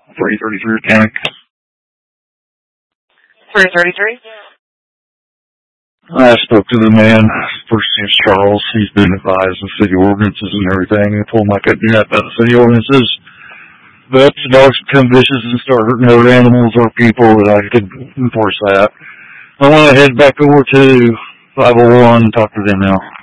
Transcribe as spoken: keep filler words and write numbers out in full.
three thirty-three mechanic. three thirty-three? I spoke to the man. First name's Charles. He's been advised of city ordinances and everything. I told him I couldn't do that about the city ordinances. But the dogs become vicious and start hurting other animals or people, that I could enforce that. I want to head back over to five oh one and talk to them now.